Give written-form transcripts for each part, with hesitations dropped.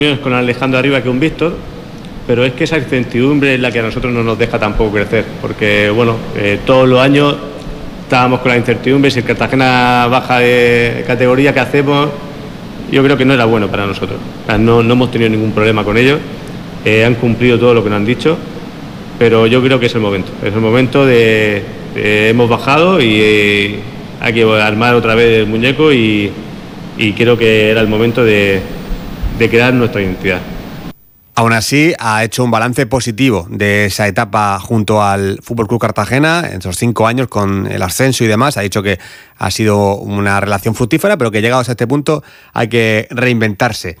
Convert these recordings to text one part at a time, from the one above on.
Con Alejandro arriba que un Víctor, pero es que esa incertidumbre es la que a nosotros no nos deja tampoco crecer, porque bueno, todos los años estábamos con la incertidumbre, si el Cartagena baja de categoría, ¿qué hacemos? Yo creo que no era bueno para nosotros, o sea, no hemos tenido ningún problema con ellos, han cumplido todo lo que nos han dicho, pero yo creo que es el momento de hemos bajado y hay que armar otra vez el muñeco y creo que era el momento de crear nuestra identidad. Aún así, ha hecho un balance positivo de esa etapa junto al FC Cartagena, en esos 5 años con el ascenso y demás. Ha dicho que ha sido una relación fructífera, pero que llegados a este punto hay que reinventarse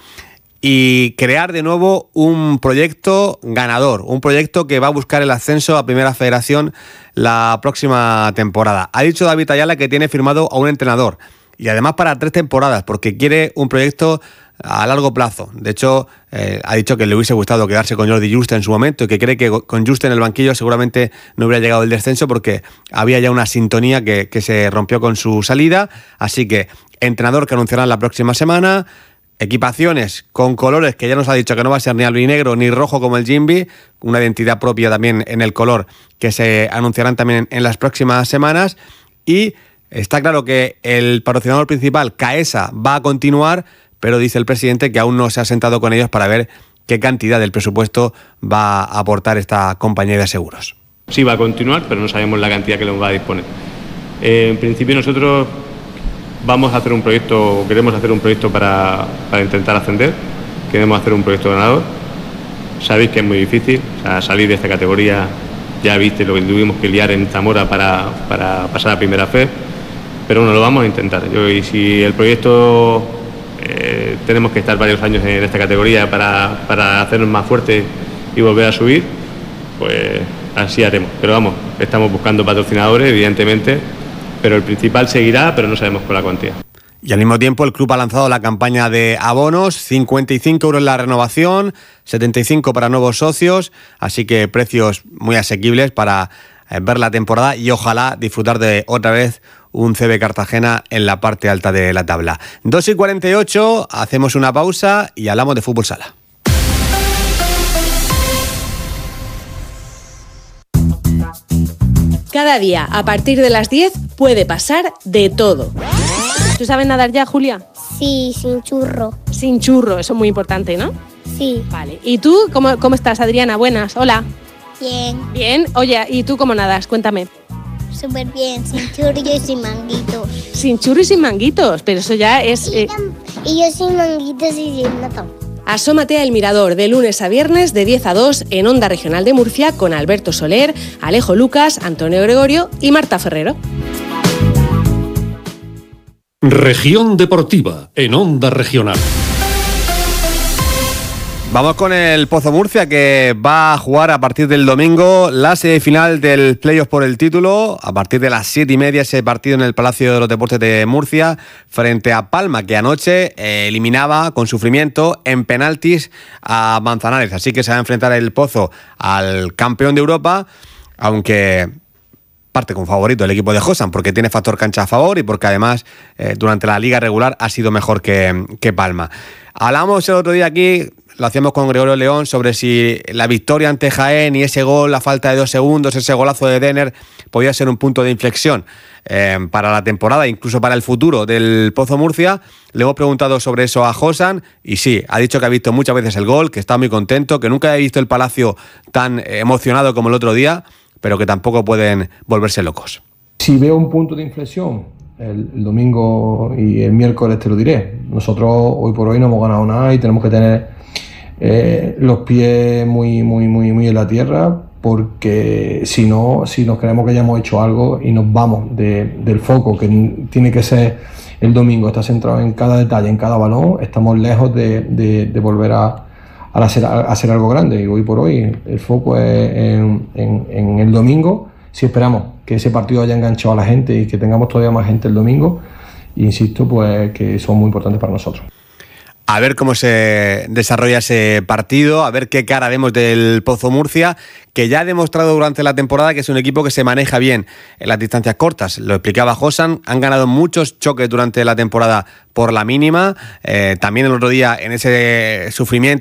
y crear de nuevo un proyecto ganador, un proyecto que va a buscar el ascenso a Primera Federación la próxima temporada. Ha dicho David Ayala que tiene firmado a un entrenador y además para 3 temporadas, porque quiere un proyecto a largo plazo. De hecho, ha dicho que le hubiese gustado quedarse con Jordi Juste en su momento y que cree que con Juste en el banquillo seguramente no hubiera llegado el descenso porque había ya una sintonía que se rompió con su salida. Así que, entrenador que anunciarán la próxima semana, equipaciones con colores que ya nos ha dicho que no va a ser ni albinegro ni rojo como el Jimby, una identidad propia también en el color que se anunciarán también en las próximas semanas. Y está claro que el patrocinador principal, Caesa, va a continuar, pero dice el presidente que aún no se ha sentado con ellos para ver qué cantidad del presupuesto va a aportar esta compañía de seguros. Sí va a continuar, pero no sabemos la cantidad que nos va a disponer. En principio nosotros vamos a hacer un proyecto, queremos hacer un proyecto para intentar ascender, queremos hacer un proyecto ganador. Sabéis que es muy difícil, o sea, salir de esta categoría, ya viste lo que tuvimos que liar en Zamora para pasar a Primera Fe, pero bueno, lo vamos a intentar. Y si el proyecto tenemos que estar varios años en esta categoría para hacernos más fuertes y volver a subir, pues así haremos. Pero vamos, estamos buscando patrocinadores, evidentemente, pero el principal seguirá, pero no sabemos con la cuantía. Y al mismo tiempo el club ha lanzado la campaña de abonos, 55 euros la renovación, 75 para nuevos socios, así que precios muy asequibles para ver la temporada y ojalá disfrutar de otra vez un CB Cartagena en la parte alta de la tabla. 2:48, hacemos una pausa y hablamos de fútbol sala. Cada día, a partir de las 10, puede pasar de todo. ¿Tú sabes nadar ya, Julia? Sí, sin churro. Sin churro, eso es muy importante, ¿no? Sí. Vale. ¿Y tú cómo estás, Adriana? Buenas, hola. Bien. Bien. Oye, ¿y tú cómo nadas? Cuéntame. Súper bien, sin churro y sin manguitos. Sin churro y sin manguitos, pero eso ya es... Y yo sin manguitos y sin nada. Asómate a El Mirador de lunes a viernes de 10 a 2 en Onda Regional de Murcia con Alberto Soler, Alejo Lucas, Antonio Gregorio y Marta Ferrero. Región Deportiva en Onda Regional. Vamos con el Pozo Murcia, que va a jugar a partir del domingo la semifinal del playoff por el título, a partir de las 7:30 ese partido en el Palacio de los Deportes de Murcia, frente a Palma, que anoche eliminaba con sufrimiento en penaltis a Manzanares. Así que se va a enfrentar el Pozo al campeón de Europa, aunque parte con favorito el equipo de Josan, porque tiene factor cancha a favor y porque además durante la liga regular ha sido mejor que Palma. Hablamos el otro día aquí, lo hacíamos con Gregorio León, sobre si la victoria ante Jaén y ese gol, la falta de 2 segundos, ese golazo de Denner, podía ser un punto de inflexión para la temporada, incluso para el futuro del Pozo Murcia. Le hemos preguntado sobre eso a Josan y sí, ha dicho que ha visto muchas veces el gol, que está muy contento, que nunca ha visto el Palacio tan emocionado como el otro día, pero que tampoco pueden volverse locos. Si veo un punto de inflexión el domingo y el miércoles te lo diré. Nosotros hoy por hoy no hemos ganado nada y tenemos que tener los pies muy en la tierra, porque si nos creemos que ya hemos hecho algo y nos vamos del foco que tiene que ser el domingo, está centrado en cada detalle, en cada balón, estamos lejos de volver a hacer algo grande. Y hoy por hoy el foco es en el domingo. Si esperamos que ese partido haya enganchado a la gente y que tengamos todavía más gente el domingo, insisto, pues que son muy importantes para nosotros. A ver cómo se desarrolla ese partido, a ver qué cara vemos del Pozo Murcia, que ya ha demostrado durante la temporada que es un equipo que se maneja bien en las distancias cortas. Lo explicaba Josan, han ganado muchos choques durante la temporada por la mínima. También el otro día en ese sufrimiento